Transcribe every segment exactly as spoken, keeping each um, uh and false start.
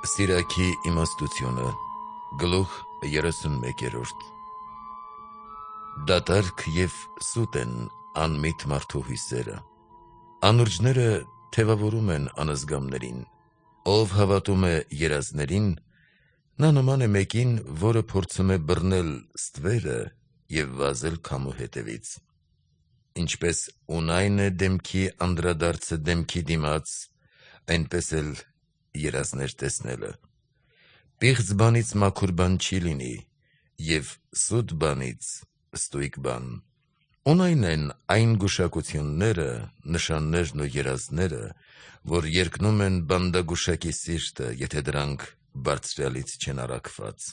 Սիրակի իմաստությունը գլուխ երեսունմեկերորդ Դատարկ և սուտ են անմիտ մարդու հույսերը։ Անուրջները թևավորում են անզգամներին, ով հավատում է երազներին, նա նման է մեկին, որը փորձում է բռնել ստվերը և վազել քամու հետևից։ Ինչպես ունայն է դեմքի անդրադարձը դեմքի դիմաց, այնպես էլ երազներ տեսնելը։ Պիղծ բանից մաքուր բան չի լինի, և սուտ բանից ստույգ բան։ Ունայն են այն գուշակությունները, նշաններն ու երազները, որ երկնում են բանդագուշակի սիրտը, եթե դրանք Բարձրյալից չեն առաքված։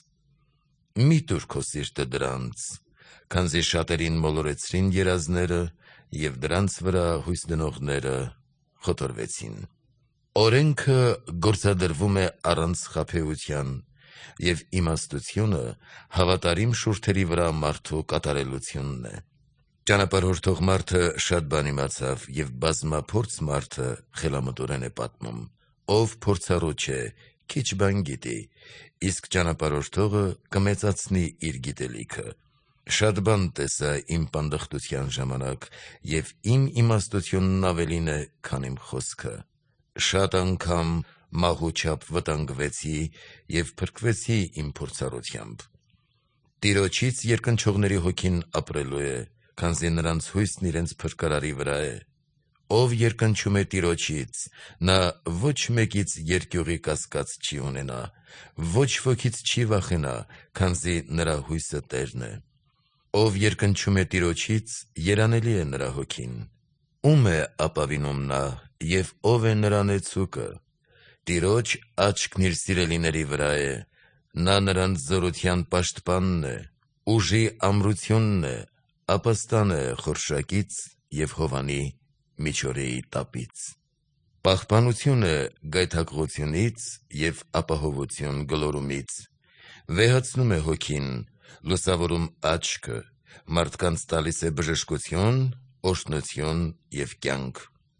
Մի տուր քո սիրտը դրանց, քանզի շատերին մոլորեցրին երազները, և դրանց վրա հույս դնողները խոթորվեցին։ Օրենքը գործադրվում է առանց խաբեության, և իմաստությունը հավատարիմ շուրթերի վրա մարդու կատարելությունն է։ Ճանապարհորդող մարդը շատ բան իմացավ, և բազմափորձ մարդը խելամտորեն է պատմում։ Ով փորձառու չէ, քիչ բան գիտի, իսկ ճանապարհորդողը կմեծացնի իր գիտելիքը։ Շատ բան տեսա իմ պանդխտության ժամանակ, և իմ իմաստությունն ավելին է, քան իմ խոսքը։ Շատ անգամ մահու չափ վտանգվեցի և փրկվեցի իմ փորձառությամբ։ Տիրոջից երկնչողների հոգին ապրելու է, քանզի նրանց հույսն իրենց փրկարարի վրա է։ Ով երկնչում է Տիրոջից, նա ոչ մեկից երկյուղի կասկած չի ունենա, ոչ ոքից չի վախենա, քանզի նրա հույսը Տերն է։ Ով երկնչում է Տիրոջից, երանելի է նրա հոգին։ Ո՞ւմ է ապավինում նա, և ո՞վ է նրա նեցուկը։ Տիրոջ աչքն իր սիրելիների վրա է, նա նրանց զորության պաշտպանն է, ուժի ամրությունն է, ապաստան է խորշակից և հովանի միջօրեի տապից։ Պահպանություն է գայթակղությունից և ապահովություն գլորումից։ Վեհացնում է հոգին, լուսավորում աչքը, մարդկանց տալիս է բժշկություն, օրհնություն և կյանք։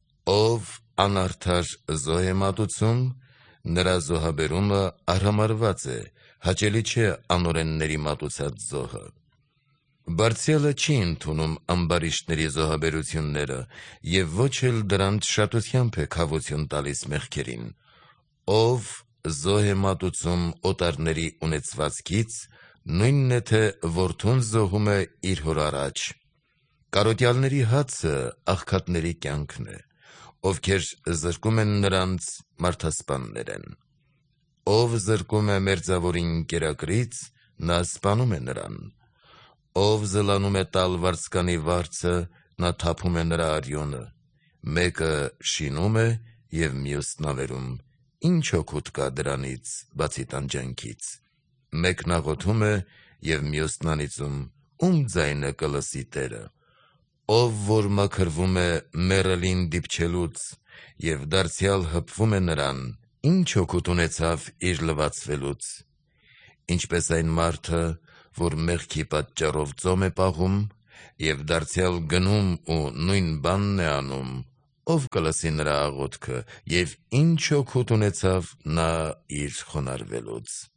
Ով անարդար զոհ է մատուցում, նրա զոհաբերումը արհամարհված է, հաճելի չէ անօրենների մատուցած զոհը։ Բարձրյալը չի ընդունում ամբարիշտների զոհաբերությունները և ոչ էլ դրանց շատությամբ է քավություն տալիս մեղքերին։ Ով զոհ է մատուցում օտարների ունեցվածքից, նույնն է, թե որդուն զոհում է իր հոր առաջ։ Կարոտյալների հացը աղքատների կյանքն է, ովքեր զրկում են նրանց, մարդասպաններ են։ Ով զրկում է մերձավորին կերակրից, նա սպանում է նրան։ Ով զլանում է տալ վարձկանի վարձը, նա թափում է նրա արյունը։ Մեկը շինում է, և մյուսն ավերում, ի՞նչ օգուտ կա դրանից, բացի տանջանքից։ Մեկն աղոթում է, և մյուսն անիծում, ո՞ւմ ձայնը կլսի Տերը։ Ով որ մաքրվում է մեռելին դիպչելուց և դարձյալ հպվում է նրան, ի՞նչ օգուտ ունեցավ իր լվացվելուց։ Ինչպես այն մարդը, որ մեղքի պատճառով ծոմ է պահում և դարձյալ գնում ու նույն բանն է անում, ո՞վ կլսի նրա աղոթքը, և ի՞նչ օգուտ ունեցավ նա իր խոնարհվելուց։